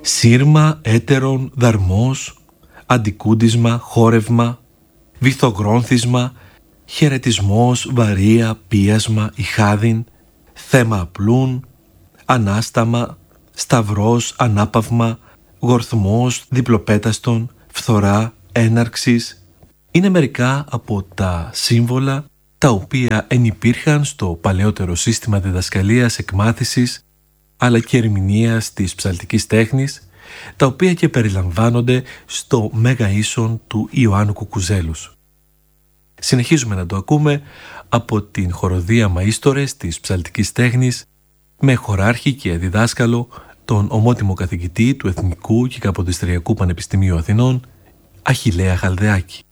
σύρμα, έτερον, δαρμός, αντικούντισμα, χόρευμα, βυθογρόνθισμα, χαιρετισμός, βαρία, πίασμα, ηχάδιν, θέμα απλούν, ανάσταμα, σταυρός, ανάπαυμα, γορθμός, διπλοπέταστον, φθορά, έναρξης. Είναι μερικά από τα σύμβολα τα οποία ενυπήρχαν στο παλαιότερο σύστημα διδασκαλίας, εκμάθησης αλλά και ερμηνείας της ψαλτικής τέχνης, τα οποία και περιλαμβάνονται στο Μέγα Ίσον του Ιωάννου Κουκουζέλους. Συνεχίζουμε να το ακούμε από την χοροδία Μαΐστορες της ψαλτικής τέχνης με χωράρχη και διδάσκαλο τον ομότιμο καθηγητή του Εθνικού και Καποδιστριακού Πανεπιστημίου Αθηνών, Αχιλλέα Χαλδεάκη.